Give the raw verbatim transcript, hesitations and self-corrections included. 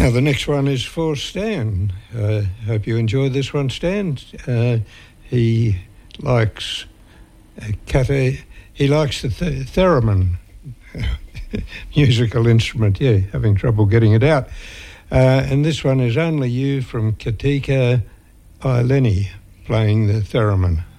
Now, the next one is for Stan. I uh, hope you enjoy this one, Stan. Uh, he likes uh, kata, he likes the th- theremin, musical instrument, yeah, having trouble getting it out. Uh, and this one is Only You from Katika Ileni, playing the theremin.